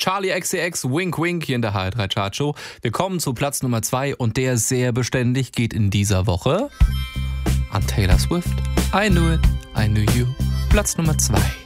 Charlie XCX, Wink Wink hier in der HR3 Chartshow. Wir kommen zu Platz Nummer 2 und der sehr beständig geht in dieser Woche an Taylor Swift. I Knew It, I Knew You. Platz Nummer 2.